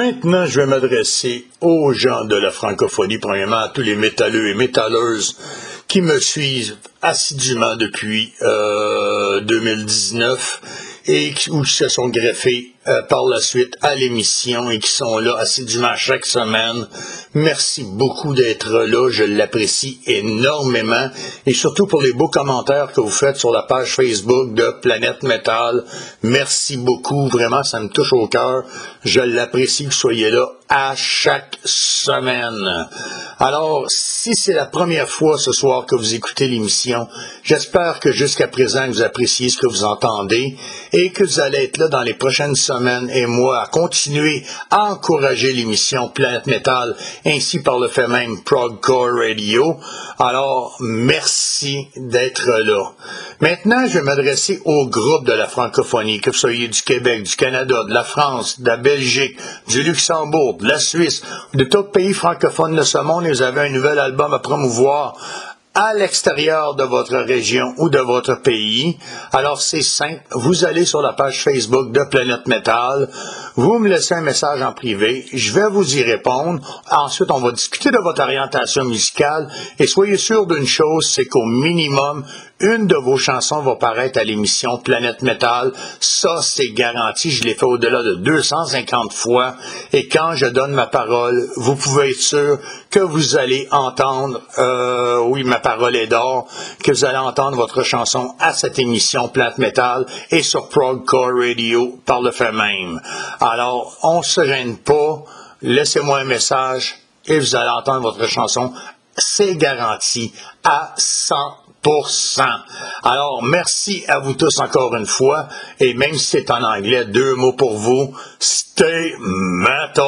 Maintenant, je vais m'adresser aux gens de la francophonie, premièrement à tous les métalleux et métalleuses qui me suivent assidûment depuis 2019 et qui se sont greffés par la suite à l'émission et qui sont là assidûment chaque semaine. Merci beaucoup d'être là, je l'apprécie énormément et surtout pour les beaux commentaires que vous faites sur la page Facebook de Planète Métal. Merci beaucoup, vraiment ça me touche au cœur. Je l'apprécie que vous soyez là à chaque semaine. Alors, si c'est la première fois ce soir que vous écoutez l'émission, j'espère que jusqu'à présent vous appréciez ce que vous entendez et que vous allez être là dans les prochaines semaines et mois à continuer à encourager l'émission Planète Métal ainsi par le fait même Progcore Radio. Alors, merci d'être là. Maintenant, je vais m'adresser au groupe de la francophonie, que vous soyez du Québec, du Canada, de la France, de la Belgique, du Luxembourg, de la Suisse, de tout pays francophone de ce monde, et vous avez un nouvel album à promouvoir à l'extérieur de votre région ou de votre pays. Alors c'est simple, vous allez sur la page Facebook de Planète Métal, vous me laissez un message en privé, je vais vous y répondre. Ensuite, on va discuter de votre orientation musicale et soyez sûr d'une chose, c'est qu'au minimum, une de vos chansons va paraître à l'émission Planète Métal. Ça, c'est garanti. Je l'ai fait au-delà de 250 fois. Et quand je donne ma parole, vous pouvez être sûr que vous allez entendre, oui, ma parole est d'or, que vous allez entendre votre chanson à cette émission Planète Métal et sur Progcore Radio par le fait même. Alors, on ne se gêne pas. Laissez-moi un message et vous allez entendre votre chanson. C'est garanti à 100%. Alors, merci à vous tous encore une fois. Et même si c'est en anglais, 2 mots pour vous. Stay metal!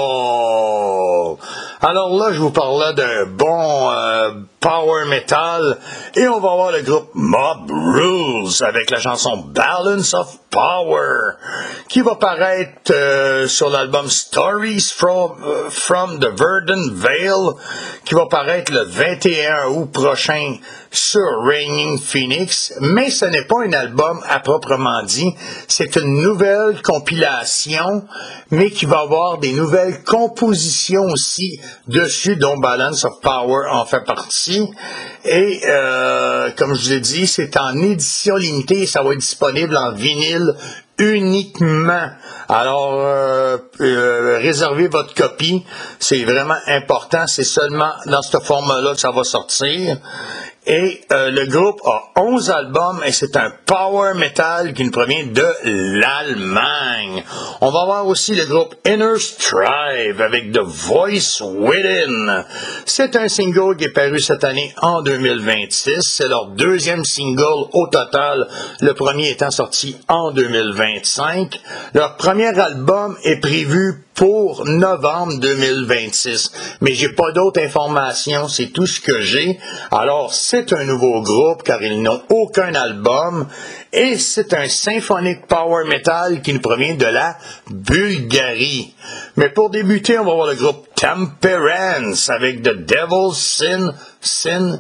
Alors là, je vous parlais d'un bon power metal. Et on va voir le groupe Mob Rules avec la chanson Balance of Power qui va paraître sur l'album Stories from the Verdant Vale qui va paraître le 21 août prochain sur Raging Phoenix, mais ce n'est pas un album à proprement dit, c'est une nouvelle compilation, mais qui va avoir des nouvelles compositions aussi dessus, dont Balance of Power en fait partie, et comme je vous ai dit, c'est en édition limitée, ça va être disponible en vinyle uniquement. Alors, réservez votre copie, c'est vraiment important, c'est seulement dans ce format-là que ça va sortir. Et le groupe a 11 albums et c'est un power metal qui nous provient de l'Allemagne. On va voir aussi le groupe Inner Strive avec The Voice Within. C'est un single qui est paru cette année en 2026. C'est leur deuxième single au total, le premier étant sorti en 2025. Leur premier album est prévu pour novembre 2026. Mais j'ai pas d'autres informations, c'est tout ce que j'ai. Alors, c'est un nouveau groupe car ils n'ont aucun album et c'est un symphonic power metal qui nous provient de la Bulgarie. Mais pour débuter, on va voir le groupe Temperance avec The Devil's Sin,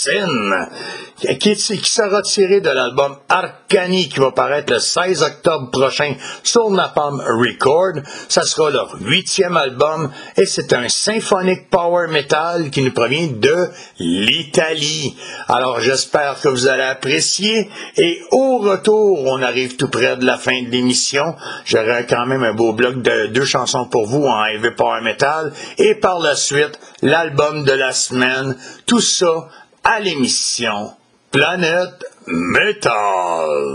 qui sera tiré de l'album Arcani qui va paraître le 16 octobre prochain sur Napalm Record. Ça sera leur 8e album et c'est un symphonic power metal qui nous provient de l'Italie. Alors j'espère que vous allez apprécier et au retour, on arrive tout près de la fin de l'émission. J'aurai quand même un beau bloc de 2 chansons pour vous en heavy power metal et par la suite, l'album de la semaine. Tout ça à l'émission Planète Métal.